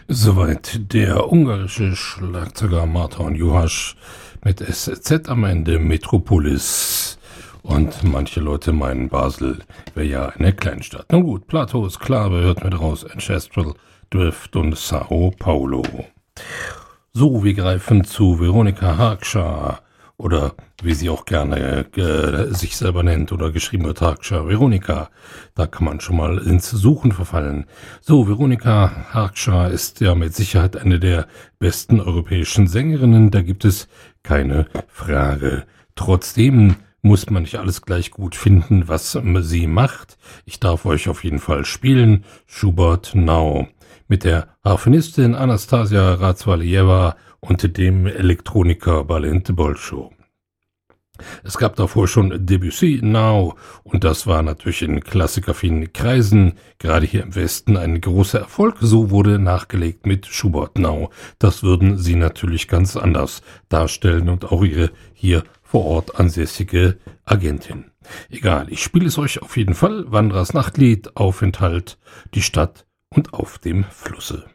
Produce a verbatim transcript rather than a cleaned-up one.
Soweit der ungarische Schlagzeuger Márton Juhász mit S Z am Ende, Metropolis. Und manche Leute meinen, Basel wäre ja eine Kleinstadt. Na gut, Plato ist klar, wer hört mit raus? Ancestral, Drift und Sao Paulo. So, wir greifen zu Veronica Harksha, oder wie sie auch gerne äh, sich selber nennt oder geschrieben wird, Harksha Veronica. Da kann man schon mal ins Suchen verfallen. So, Veronica Harksha ist ja mit Sicherheit eine der besten europäischen Sängerinnen, da gibt es keine Frage. Trotzdem muss man nicht alles gleich gut finden, was sie macht. Ich darf euch auf jeden Fall spielen. Schubert Now mit der Harfenistin Anastasia Razvalijeva und dem Elektroniker Balint Bolscho. Es gab davor schon Debussy Now und das war natürlich in klassikaffinen Kreisen, gerade hier im Westen, ein großer Erfolg. So wurde nachgelegt mit Schubert Now. Das würden sie natürlich ganz anders darstellen und auch ihre hier vor Ort ansässige Agentin. Egal, ich spiele es euch auf jeden Fall. Wanderers Nachtlied, Aufenthalt, die Stadt und auf dem Flusse.